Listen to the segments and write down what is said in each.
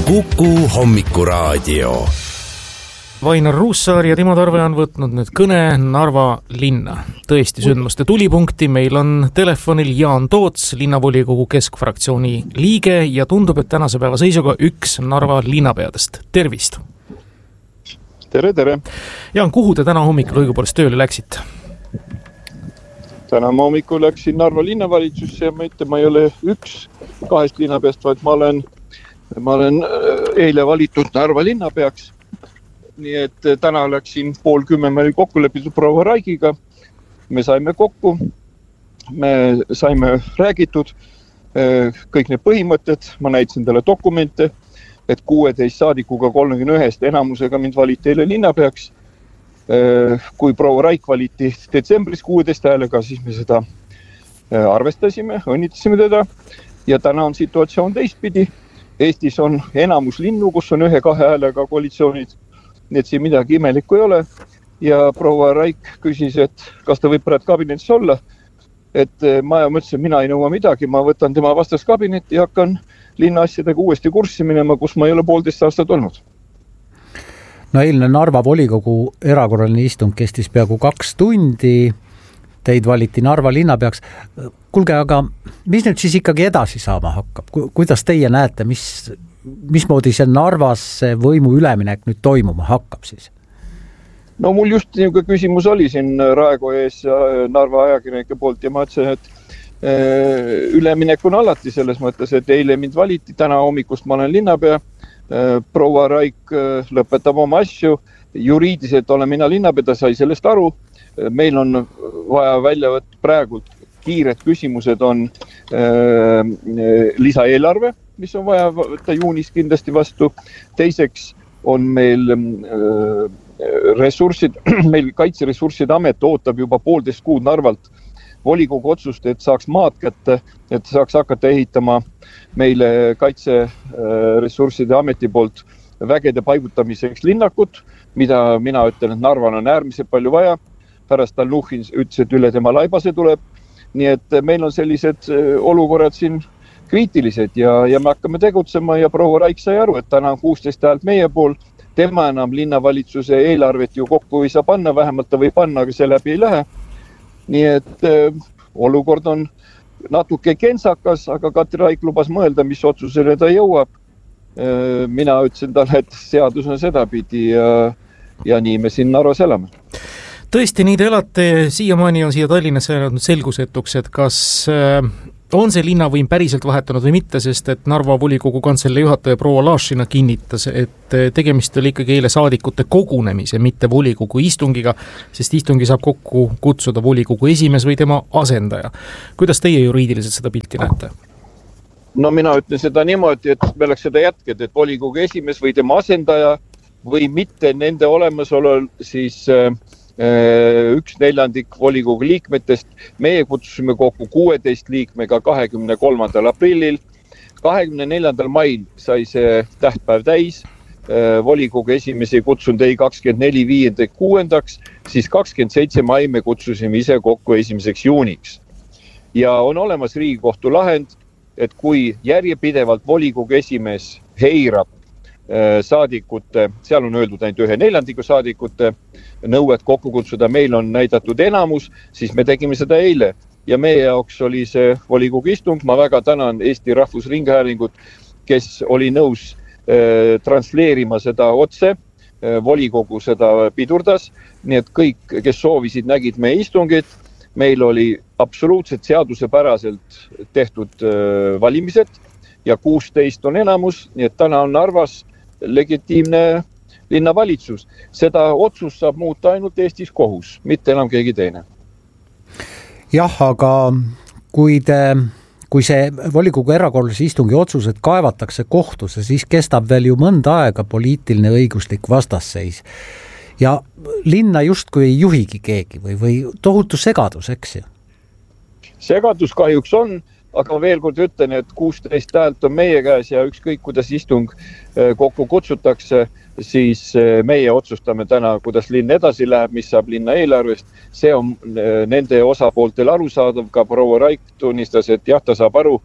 Kuku hommikuraadio. Vainar Ruussaar ja Timo Tarve on võtnud nüüd kõne Narva linna. Tõesti sündmuste tulipunkti. Meil on telefonil Jaan Toots, linnavolikogu keskfraktsiooni liige ja tundub, et tänase päeva seisuga üks Narva linnapeadest. Tervist! Tere, tere! Jaan, kuhu te täna hommikul õigupoolest tööle läksite? Täna hommikul läksin Narva linnavalitsusse ja ma ei ole üks kahest linnapeast, vaid ma olen eile valitud Narva linnapeaks. Nii et täna läksin 9:30, me oli kokku lepitud proua Raigiga. Me saime kokku, me saime räägitud kõik need põhimõtted, ma näitasin talle dokumente, et 16 saadikuga 31 enamusega mind valiti eile linnapeaks. Kui proua Raik valiti detsembris 16 häälega, siis me seda arvestasime, õnnitasime teda ja täna on situatsioon teistpidi. Eestis on enamus linnu, kus on 1-2 häälega koalitsioonid, nii et siin midagi imelikku ei ole. Ja proua Raik küsis, et kas ta võib praegu kabinetis olla. Et ma mõtlesin, mina ei nõua midagi, ma võtan tema vastas kabinetti ja hakkan linna asjadega uuesti kurssi minema, kus ma ei ole 1,5 aastat olnud. No eilne Narva volikogu erakorraline istung kestis peaaegu 2 tundi. Teid valiti Narva linnapeaks. Kuulge, aga mis nüüd siis ikkagi edasi saama hakkab? Kuidas teie näete, mismoodi see Narvas võimu üleminek nüüd toimuma hakkab siis? No mul just niisugune küsimus oli siin Raego ees Narva ajakirjanike poolt ja ma ütlesin, et üleminek on alati selles mõttes, et eile mind valiti, täna hommikust ma olen linnapea, proua Raik lõpetab oma asju, juriidiliselt olen mina linnapea, ta sai sellest aru, meil on vaja välja võtta praegu kiired küsimused on lisaeelarve, mis on vaja võtta juunis kindlasti vastu. Teiseks on meil ressursid, meil Kaitseressursside Amet ootab juba 1,5 kuud Narvalt volikogu otsust, et saaks maad kätte, et saaks hakata ehitama meile Kaitseressursside Ameti poolt vägede paigutamiseks linnakut, mida mina ütlen, et Narval on äärmiselt palju vaja. Pärast Talnuhhin ütles, et üle tema laibase tuleb. Nii et meil on sellised olukorrad siin kriitilised ja me hakkame tegutsema ja proua Raik sai aru, et täna on 16 häält meie pool. Tema enam linnavalitsuse eelarvet ju kokku ei saa panna, vähemalt ta võib panna, aga see läbi ei lähe. Nii et olukord on natuke kentsakas, aga Katri Raik lubas mõelda, mis otsusele ta jõuab. Mina ütlesin talle, et seadus on sedapidi ja nii me siin Narvas elame. Tõesti, nii te elate, siiamaani on siia Tallinnasse jäänud selgusetuks, et kas on see linnavõim päriselt vahetanud või mitte, sest et Narva volikogu kantselei juhataja proua Laašina kinnitas, et tegemist oli ikkagi eile saadikute kogunemise, mitte volikogu istungiga, sest istungi saab kokku kutsuda volikogu esimees või tema asendaja. Kuidas teie juriidiliselt seda pilti näete? No mina ütlen seda niimoodi, et me oleks seda jätked, et volikogu esimees või tema asendaja või mitte nende olemasolul siis 1/4 volikogu liikmetest. Meie kutsusime kokku 16 liikmega 23. aprillil. 24. mail sai see tähtpäev täis. Volikogu esimees ei kutsunud ei 24, 5, 6, siis 27 mai me kutsusime ise kokku 1. juuniks. Ja on olemas Riigikohtu lahend, et kui järjepidevalt volikogu esimees heirab saadikute, seal on öeldud ainult 1/4 saadikute nõuet kokku kutsuda, meil on näidatud enamus, siis me tegime seda eile ja meie jaoks oli see volikogu istung. Ma väga tänan Eesti Rahvusringhäälingut, kes oli nõus transleerima seda otse, volikogu seda pidurdas, nii et kõik, kes soovisid, nägid meie istungid. Meil oli absoluutselt seadusepäraselt tehtud valimised ja 16 on enamus, nii et täna on Narvas legitiimne linnavalitsus. Seda otsust saab muuta ainult Eestis kohus, mitte enam keegi teine. Jah, aga kui see volikogu erakorralise istungi otsused kaevatakse kohtusse, siis kestab veel ju mõnda aega poliitiline õiguslik vastasseis. Ja linna justkui ei juhigi keegi või tohutu segadus, eks ju? Segadus kahjuks on, aga ma veel kord ütlen, et 16 häält on meie käes ja ükskõik kuidas istung kokku kutsutakse, siis meie otsustame täna, kuidas linn edasi läheb, mis saab linna eelarvest. See on nende osapooltel arusaadav, ka proua Raik tunnistas, et jah, ta saab aru,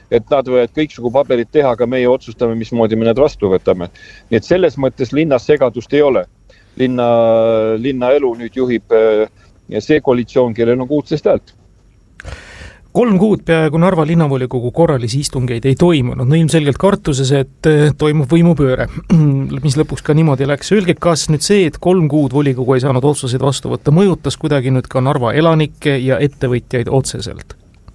et nad võivad kõiksugu paberid teha, aga meie otsustame, mismoodi me need vastu võtame. Nii et selles mõttes linnas segadust ei ole. Linna elu nüüd juhib see koalitsioon, kellel on 16 häält. 3 kuud peaaegu Narva linnavolikogu korralisi istungeid ei toimunud. No ilmselgelt kartuses, et toimub võimupööre, mis lõpuks ka niimoodi läks. Öelge, kas nüüd see, et 3 kuud volikogu ei saanud otsuseid vastu võtta, mõjutas kuidagi nüüd ka Narva elanikke ja ettevõtjaid otseselt?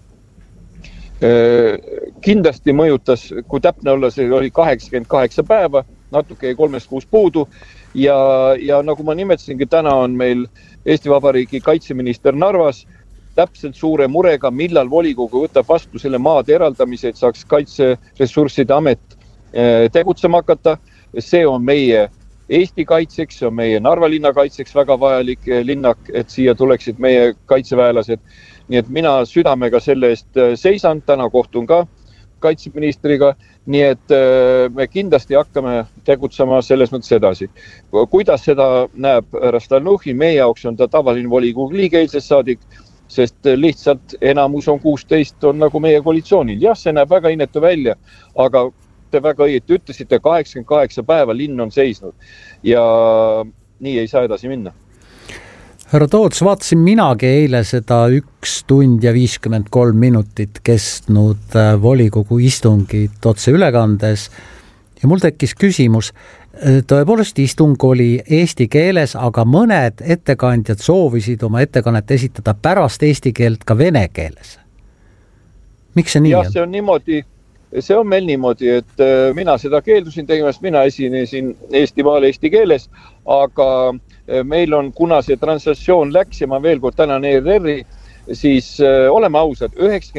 Kindlasti mõjutas, kui täpne olla, see oli 88 päeva, natuke 3 kuus puudu ja nagu ma nimetasingi, täna on meil Eesti Vabariigi kaitseminister Narvas täpselt suure murega, millal volikogu võtab vastu selle maade eraldamise, et saaks kaitseressursside amet tegutsema hakata. See on meie Eesti kaitseks, see on meie Narva linna kaitseks väga vajalik linnak, et siia tuleksid meie kaitseväelased. Nii et mina südamega selle eest seisan, täna kohtun ka kaitseministriga, nii et me kindlasti hakkame tegutsema selles mõttes edasi. Kuidas seda näeb härra Stalnuhhin, meie jaoks on ta tavaline volikogu liige eilsest saadik, sest lihtsalt enamus on 16, on nagu meie koalitsioonil. Jah, see näeb väga inetu välja, aga te väga õieti ütlesite, 88 päeva linn on seisnud ja nii ei saa edasi minna. Härra Toots, vaatasin minagi eile seda 1 tund ja 53 minutit kestnud volikogu istungit otse ülekandes ja mul tekkis küsimus, tõepoolest istung oli eesti keeles, aga mõned ettekandjad soovisid oma ettekannet esitada pärast eesti keelt ka vene keeles. Miks see nii on? See on meil niimoodi, et mina seda keeldusin tegemast, mina esinesin Eestimaal eesti keeles, aga meil on, kuna see translatsioon läks ja ma veel kord tänan ERR-i, siis oleme ausad,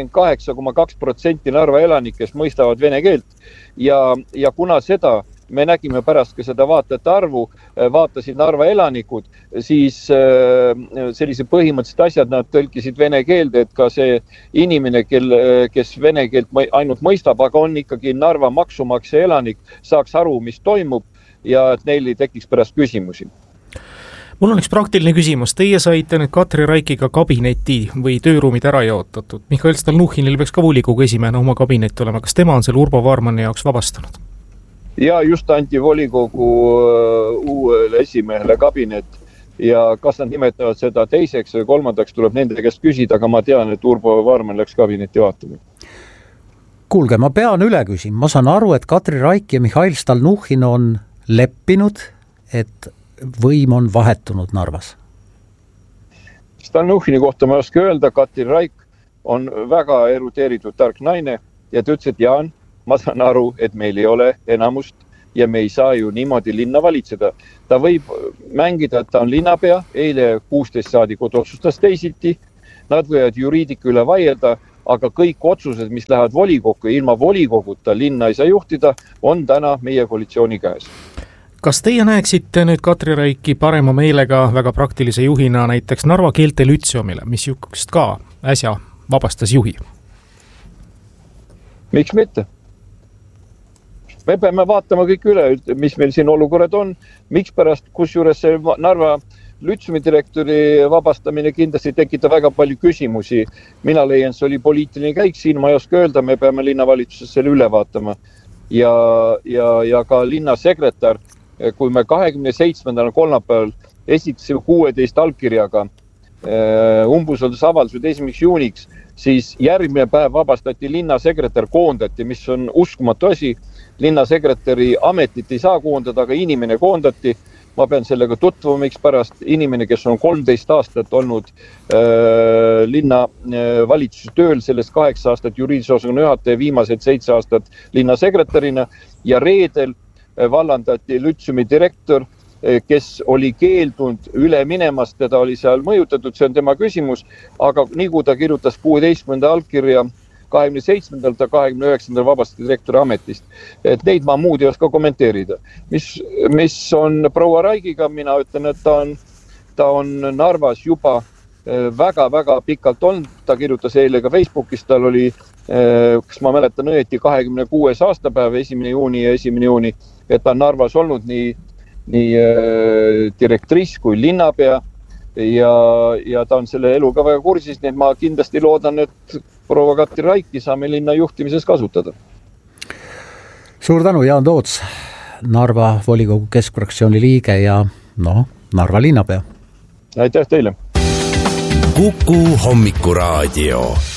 98,2% Narva elanikest mõistavad vene keelt ja kuna seda me nägime pärast ka seda vaatajate arvu, vaatasid Narva elanikud, siis sellise põhimõttelised asjad nad tõlkisid vene keelde, et ka see inimene, kes vene keelt ainult mõistab, aga on ikkagi Narva maksumaksja elanik, saaks aru, mis toimub ja et neil ei tekiks pärast küsimusi. Mul on üks praktiline küsimus. Teie saite nüüd Katri Raikiga kabineti või tööruumid ära jaotatud. Mihhail Stalnuhhinil peaks ka volikogu esimehena oma kabinetti olema. Kas tema on selle Urbo Vaarmanni jaoks vabastanud? Ja just anti volikogu uuele esimehele kabinet ja kas nad nimetavad seda teiseks või kolmandaks, tuleb nende käest küsida, aga ma tean, et Urbo Vaarmann läks kabinetti vaatama. Kuulge, ma pean üle küsin. Ma saan aru, et Katri Raik ja Mihhail Stalnuhhin on leppinud, et võim on vahetunud Narvas. Stalnuhhini kohta ma ei oska öelda, Katri Raik on väga eruteeritud tark naine ja ta ütles, et Jaan, ma saan aru, et meil ei ole enamust ja me ei saa ju niimoodi linna valitseda. Ta võib mängida, et ta on linnapea, eile 16 saadikut otsustas teisiti, nad võivad juriidika üle vaielda, aga kõik otsused, mis lähevad volikokku ja ilma volikoguta linna ei saa juhtida, on täna meie koalitsiooni käes. Kas teie näeksite nüüd Katri Raiki parema meelega väga praktilise juhina näiteks Narva keelte lütseumile, mis just ka äsja vabastas juhi? Miks mitte? Me peame vaatama kõik üle, mis meil siin olukorrad on, miks pärast, kusjuures see Narva lütseumi direktori vabastamine kindlasti tekitab väga palju küsimusi. Mina leian, see oli poliitiline käik, siin ma ei oska öelda, me peame linnavalitsuses selle üle vaatama. Ja ka linnasekretär, kui me 27. kolmapäeval esitasime 16 allkirjaga umbusaldusavaldused 1. juuniks, siis järgmine päev vabastati linnasekretär, koondati, mis on uskumatu asi. Linnasekretäri ametit ei saa koondada, aga inimene koondati. Ma pean sellega tutvuma, miks pärast inimene, kes on 13 aastat olnud linna valitsuse tööl, sellest 8 aastat juriidilise osakonna juhataja, viimased 7 aastat linnasekretärina ja reedel vallandati lütseumi direktor, kes oli keeldunud üle minemast, teda oli seal mõjutatud, see on tema küsimus, aga nii kui ta kirjutas 16. allkirja 27. ta 29. vabastati direktori ametist. Et neid ma muud ei oska kommenteerida. Mis on proua Raigiga, mina ütlen, et ta on Narvas juba väga-väga pikalt olnud, ta kirjutas eile ka Facebookis, tal oli, kas ma mäletan õieti, 26. aastapäev, 1. juuni ja 1. juuni, et ta on Narvas olnud nii direktriis kui linnapea ja ta on selle eluga väga kursis, nii et ma kindlasti loodan, et proua Katri Raiki saame linna juhtimises kasutada. Suur tänu, Jaan Toots, Narva volikogu keskfraktsiooni liige ja Narva linnapea. Aitäh teile! Kuku Hommikuraadio.